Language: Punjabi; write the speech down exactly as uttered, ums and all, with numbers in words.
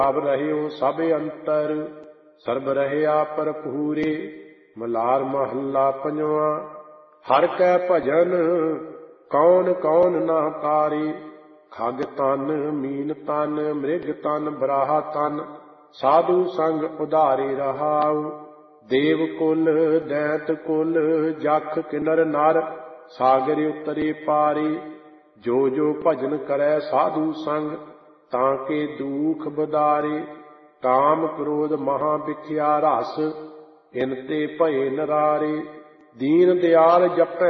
ਸਭ ਰਹਿਓ ਸਭ ਅੰਤਰ, ਸਰਬ ਰਹਿਆ ਭਰਪੂਰੇ। ਮਲਾਰ ਮਹੱਲਾ ਪੰਜਵਾਂ। ਹਰਿ ਕੈ ਭਜਨ ਕੌਣ ਕੌਣ ਨਾ ਕਾਰੇ। ਖਗ ਤਨ ਮੀਨ ਤਨ ਮ੍ਰਿਗ ਤਨ ਬਰਾਹਾ ਤਨ, ਸਾਧੂ ਸੰਗ ਉਧਾਰੇ ਰਹਾਉ। ਦੇਵ ਕੁਲ ਦੈਤ ਕੁਲ ਜਖ ਕਿਨਰ ਨਰ, ਸਾਗਰ ਉਤਰੇ ਪਾਰੇ। ਜੋ ਜੋ ਭਜਨ ਕਰੈ ਸਾਧੂ ਸੰਗ, ਤਾਂ ਕੇ ਦੂਖ ਬਦਾਰੇ। ਕਾਮ ਕ੍ਰੋਧ ਮਹਾ ਵਿਖਿਆ ਰਸ, ਇਨ ਤੇ ਭਏ ਨਰਾਰੇ। ਦੀਨ ਦਿਆਲ ਜਪੈ